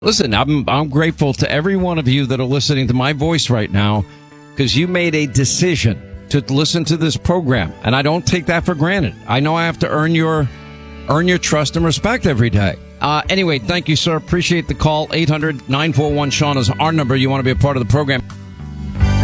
Listen, I'm grateful to every one of you that are listening to my voice right now, because you made a decision to listen to this program, and I don't take that for granted. I know I have to earn your trust and respect every day. Anyway, thank you, sir. Appreciate the call. 800-941-SEAN is our number. You want to be a part of the program.